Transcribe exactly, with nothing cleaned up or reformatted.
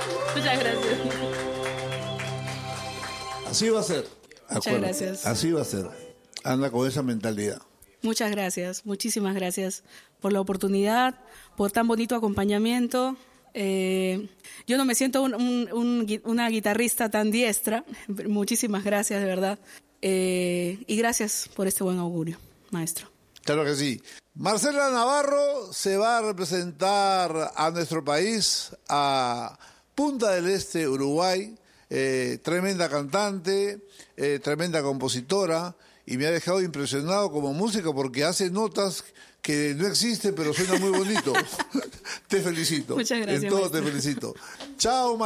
Muchas gracias. Así va a ser. Muchas Acuérdate, gracias. Así va a ser. Anda con esa mentalidad. Muchas gracias, muchísimas gracias por la oportunidad, por tan bonito acompañamiento. Eh, yo no me siento un, un, un, una guitarrista tan diestra. Muchísimas gracias, de verdad. Eh, y gracias por este buen augurio, maestro. Claro que sí. Marcela Navarro se va a representar a nuestro país, a Punta del Este, Uruguay. Eh, tremenda cantante, eh, tremenda compositora, y me ha dejado impresionado como músico porque hace notas que no existen, pero suena muy bonito. Te felicito. Muchas gracias. En todo maestro. te felicito. Chao,